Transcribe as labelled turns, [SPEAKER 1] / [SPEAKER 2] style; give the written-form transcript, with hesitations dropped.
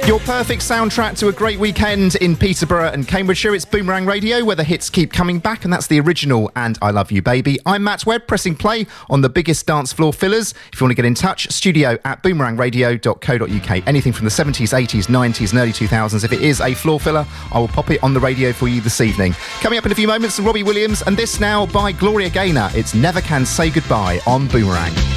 [SPEAKER 1] Your perfect soundtrack to a great weekend in Peterborough and Cambridgeshire. It's Boomerang Radio, where the hits keep coming back, and that's the original And I Love You Baby. I'm Matt Webb, pressing play on the biggest dance floor fillers. If you want to get in touch, studio@boomerangradio.co.uk. Anything from the 70s, 80s, 90s and early 2000s. If it is a floor filler, I will pop it on the radio for you this evening. Coming up in a few moments, Robbie Williams, and this now by Gloria Gaynor. It's Never Can Say Goodbye on Boomerang.